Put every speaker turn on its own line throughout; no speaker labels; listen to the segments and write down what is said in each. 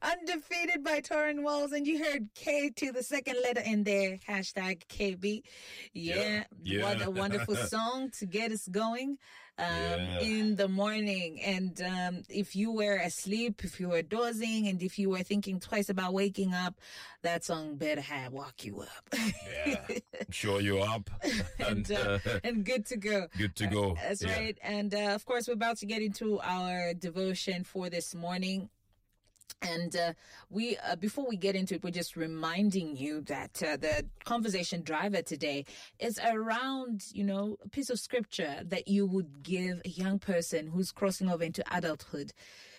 Undefeated by Torrin Walls, and you heard K to the second letter in there. Hashtag KB. Yeah. What a wonderful song to get us going in the morning. And if you were asleep, if you were dozing, and if you were thinking twice about waking up, that song better have walk you up.
I'm sure you're up
and good to go.
Good to go.
That's right. And of course, we're about to get into our devotion for this morning. And we before we get into it, we're just reminding you that the conversation driver today is around, a piece of scripture that you would give a young person who's crossing over into adulthood.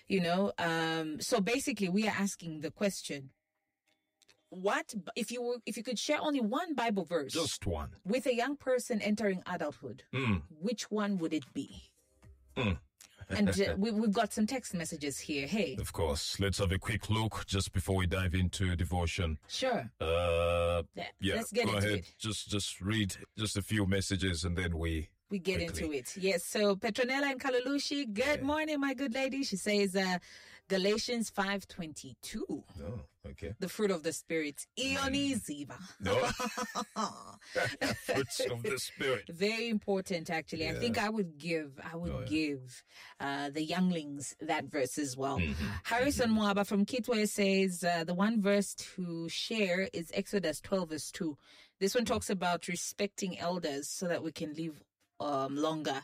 So basically, we are asking the question: what if you could share only one Bible verse,
just one,
with a young person entering adulthood? Which one would it be? And we've got some text messages here. Hey,
of course. Let's have a quick look just before we dive into devotion.
Sure.
Let's
get into
ahead.
it.
Just read just a few messages and then we
get into it. Yes. So Petronella and Kalulushi, good morning, my good lady. She says Galatians 5:22.
Oh, okay.
The fruit of the Spirit. Ioniziva.
No. Fruits of the Spirit.
Very important, actually. Yeah. I think I would give the younglings that verse as well. Harrison Mwaba from Kitwe says the one verse to share is Exodus 12 verse 2. This one talks about respecting elders so that we can live longer.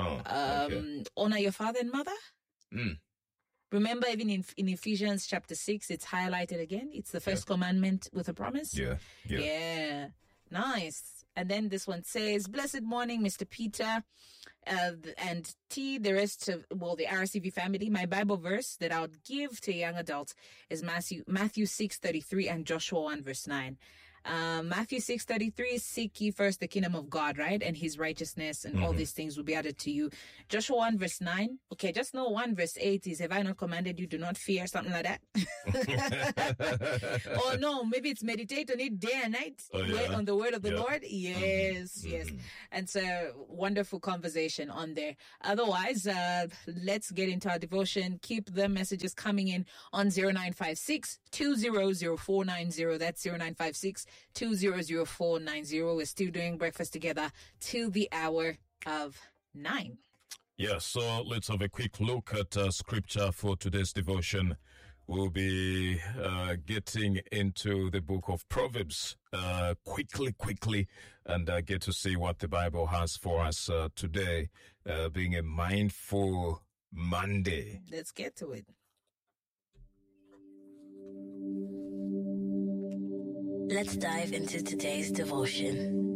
Honor your father and mother. Remember, even in Ephesians chapter 6, it's highlighted again. It's the first commandment with a promise. Yeah. Nice. And then this one says, blessed morning, Mr. Peter, and T, the rest of, the RCV family. My Bible verse that I would give to young adults is Matthew 6:33 and Joshua 1 verse 9. Matthew 6:33, seek ye first the kingdom of God, right? And his righteousness, and all these things will be added to you. Joshua 1 verse 9. Okay, just know 1 verse 8 is, have I not commanded you, do not fear, something like that. Or no, maybe it's meditate on it day and night, on the word of the Lord. Yes. And so wonderful conversation on there. Otherwise, let's get into our devotion. Keep the messages coming in on 0956 2000490. That's 0956 2000490. We're still doing breakfast together till the hour of 9.
Yeah, so let's have a quick look at scripture for today's devotion. We'll be getting into the book of Proverbs quickly, and get to see what the Bible has for us today, being a mindful Monday.
Let's get to it.
Let's dive into today's devotion.